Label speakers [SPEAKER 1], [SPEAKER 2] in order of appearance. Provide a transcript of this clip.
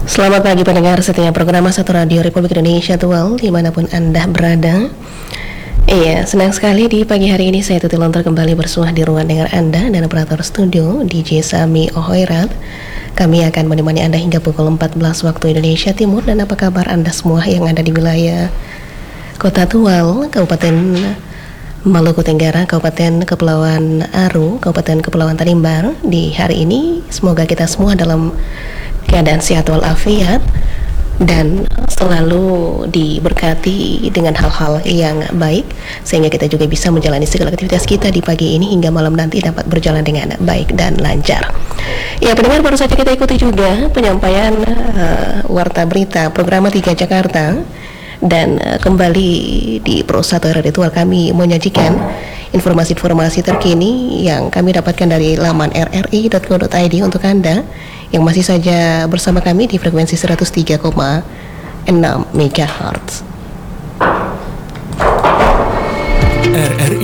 [SPEAKER 1] Selamat pagi pendengar setia program Satu Radio Republik Indonesia Tual dimanapun Anda berada. Iya, senang sekali di pagi hari ini saya Tuti Lontar kembali bersuah di ruang dengar Anda dan operator studio DJ Sami Ohoirat. Kami akan menemani Anda hingga pukul 14 waktu Indonesia Timur. Dan apa kabar Anda semua yang ada di wilayah Kota Tual, Kabupaten Maluku Tenggara, Kabupaten Kepulauan Aru, Kabupaten Kepulauan Tanimbar. Di hari ini semoga kita semua dalam keadaan sehat walafiat dan selalu diberkati dengan hal-hal yang baik, sehingga kita juga bisa menjalani segala aktivitas kita di pagi ini hingga malam nanti dapat berjalan dengan baik dan lancar. Ya pendengar, baru saja kita ikuti juga penyampaian warta berita program 3 Jakarta. Dan kembali di Pro 1 Radio Tual kami menyajikan informasi-informasi terkini yang kami dapatkan dari laman rri.co.id untuk Anda yang masih saja bersama kami di frekuensi 103,6 MHz.